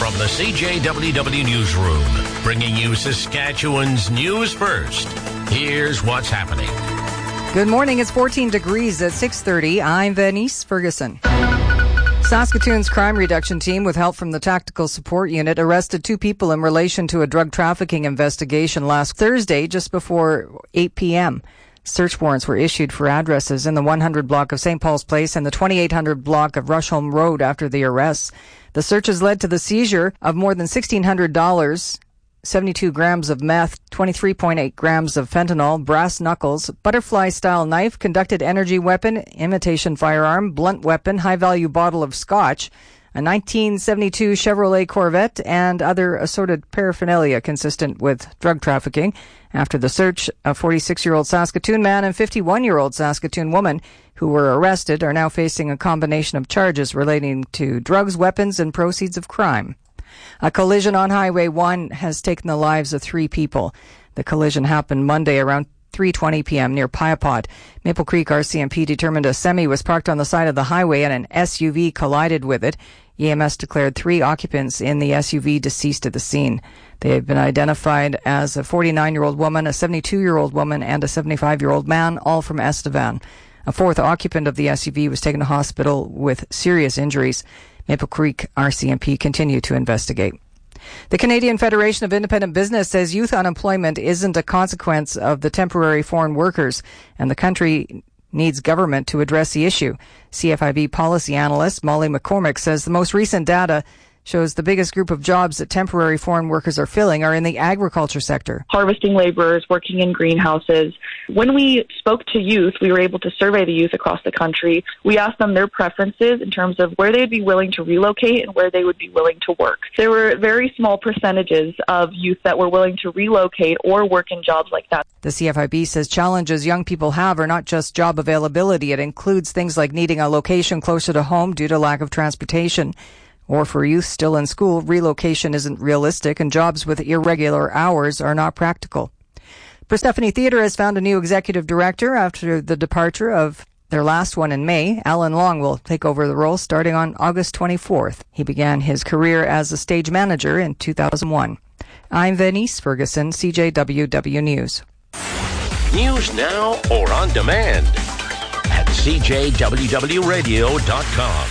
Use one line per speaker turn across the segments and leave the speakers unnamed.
From the CJWW Newsroom, bringing you Saskatchewan's news first. Here's what's happening.
Good morning. It's 14 degrees at 6:30. I'm Venice Ferguson. Saskatoon's crime reduction team, with help from the Tactical Support Unit, arrested 2 people in relation to a drug trafficking investigation last Thursday just before 8 p.m. Search warrants were issued for addresses in the 100 block of St. Paul's Place and the 2800 block of Rushholm Road after the arrests. The searches led to the seizure of more than $1,600, 72 grams of meth, 23.8 grams of fentanyl, brass knuckles, butterfly-style knife, conducted energy weapon, imitation firearm, blunt weapon, high-value bottle of scotch, a 1972 Chevrolet Corvette, and other assorted paraphernalia consistent with drug trafficking. After the search, a 46-year-old Saskatoon man and 51-year-old Saskatoon woman who were arrested are now facing a combination of charges relating to drugs, weapons, and proceeds of crime. A collision on Highway 1 has taken the lives of 3 people. The collision happened Monday around 3:20 p.m. near Piapot. Maple Creek RCMP determined a semi was parked on the side of the highway and an SUV collided with it. EMS declared 3 occupants in the SUV deceased at the scene. They have been identified as a 49-year-old woman, a 72-year-old woman, and a 75-year-old man, all from Estevan. A 4th occupant of the SUV was taken to hospital with serious injuries. Maple Creek RCMP continue to investigate. The Canadian Federation of Independent Business says youth unemployment isn't a consequence of the temporary foreign workers, and the country needs government to address the issue. CFIB policy analyst Molly McCormick says the most recent data shows the biggest group of jobs that temporary foreign workers are filling are in the agriculture sector.
Harvesting laborers, working in greenhouses. When we spoke to youth, we were able to survey the youth across the country. We asked them their preferences in terms of where they'd be willing to relocate and where they would be willing to work. There were very small percentages of youth that were willing to relocate or work in jobs like that.
The CFIB says challenges young people have are not just job availability. It includes things like needing a location closer to home due to lack of transportation. Or for youth still in school, relocation isn't realistic and jobs with irregular hours are not practical. Persephone Theatre has found a new executive director after the departure of their last one in May. Alan Long will take over the role starting on August 24th. He began his career as a stage manager in 2001. I'm Venice Ferguson, CJWW News.
News now or on demand at CJWWradio.com.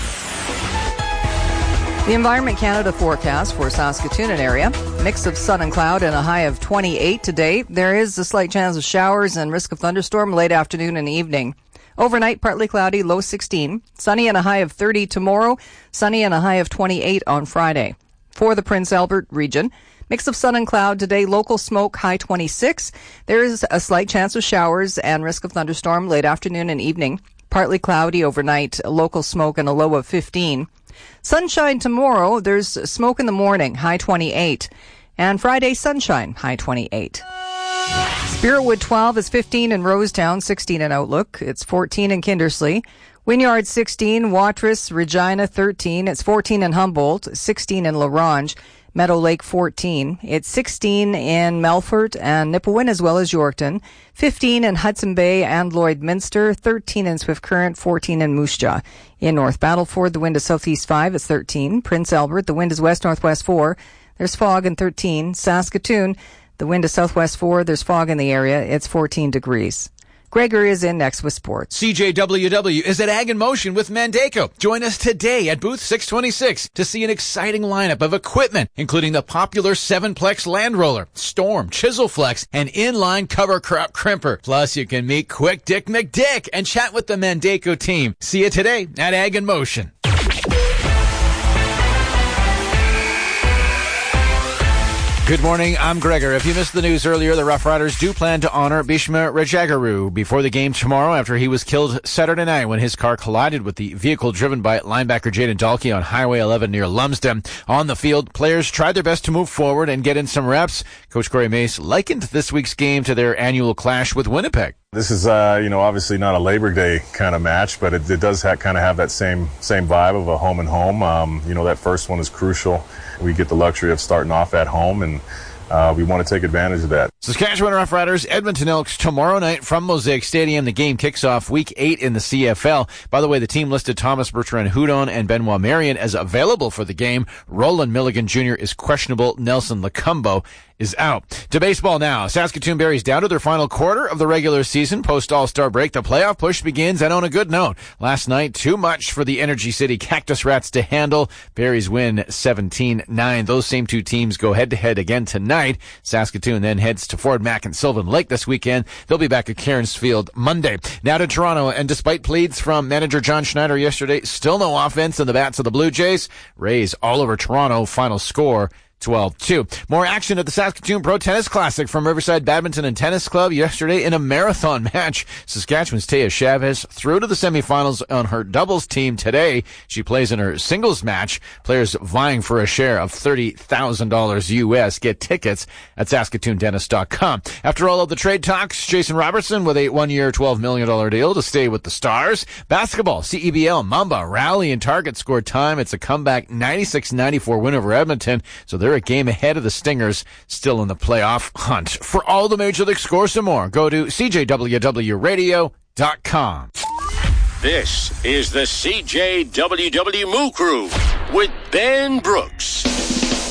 The Environment Canada forecast for Saskatoon and area. Mix of sun and cloud and a high of 28 today. There is a slight chance of showers and risk of thunderstorm late afternoon and evening. Overnight, partly cloudy, low 16. Sunny and a high of 30 tomorrow. Sunny and a high of 28 on Friday. For the Prince Albert region, mix of sun and cloud today, local smoke, high 26. There is a slight chance of showers and risk of thunderstorm late afternoon and evening. Partly cloudy overnight, local smoke and a low of 15. Sunshine tomorrow. There's smoke in the morning, high 28. And Friday, sunshine, high 28. Spiritwood 12 is 15 in Rosetown, 16 in Outlook. It's 14 in Kindersley. Wynyard 16, Watrous, Regina 13. It's 14 in Humboldt, 16 in La Ronge. Meadow Lake 14. It's 16 in Melfort and Nipawin as well as Yorkton. 15 in Hudson Bay and Lloydminster. 13 in Swift Current. 14 in Moose Jaw. In North Battleford, the wind is southeast 5. It's 13. Prince Albert, the wind is west-northwest 4. There's fog and 13. Saskatoon, the wind is southwest 4. There's fog in the area. It's 14 degrees. Gregor is in next with sports.
CJWW is at Ag in Motion with Mandaco. Join us today at booth 626 to see an exciting lineup of equipment, including the popular 7-plex Land Roller, Storm, Chisel Flex, and inline cover crop crimper. Plus, you can meet Quick Dick McDick and chat with the Mandaco team. See you today at Ag in Motion. Good morning, I'm Gregor. If you missed the news earlier, the Rough Riders do plan to honor Bhishma Rajagaru before the game tomorrow after he was killed Saturday night when his car collided with the vehicle driven by linebacker Jaden Dalkey on Highway 11 near Lumsden. On the field, players tried their best to move forward and get in some reps. Coach Corey Mace likened this week's game to their annual clash with Winnipeg.
This is, obviously not a Labor Day kind of match, but it does kind of have that same vibe of a home and home. That first one is crucial. We get the luxury of starting off at home, and we want to take advantage of that.
Saskatchewan Roughriders, Edmonton Elks tomorrow night from Mosaic Stadium. The game kicks off Week 8 in the CFL. By the way, the team listed Thomas Bertrand-Hudon and Benoit Marion as available for the game. Roland Milligan Jr. is questionable. Nelson Lacumbo is out. To baseball now. Saskatoon Berries down to their final quarter of the regular season. Post All-Star break, the playoff push begins, and on a good note. Last night, too much for the Energy City Cactus Rats to handle. Berries win 17-9. Those same two teams go head-to-head again tonight. Saskatoon then heads to Fort Mac and Sylvan Lake this weekend. They'll be back at Cairns Field Monday. Now to Toronto, and despite pleads from manager John Schneider yesterday, still no offense in the bats of the Blue Jays. Rays all over Toronto. Final score 12-2. More action at the Saskatoon Pro Tennis Classic from Riverside Badminton and Tennis Club yesterday in a marathon match. Saskatchewan's Taya Chavez through to the semifinals on her doubles team today. She plays in her singles match. Players vying for a share of $30,000 US. Get tickets at SaskatoonDennis.com. After all of the trade talks, Jason Robertson with a one-year $12 million deal to stay with the Stars. Basketball, CEBL, Mamba, Rally, and Target scored time. It's a comeback 96-94 win over Edmonton. So they're a game ahead of the Stingers, still in the playoff hunt. For all the Major League scores and more, go to CJWWRadio.com.
This is the CJWW Moo Crew with Ben Brooks.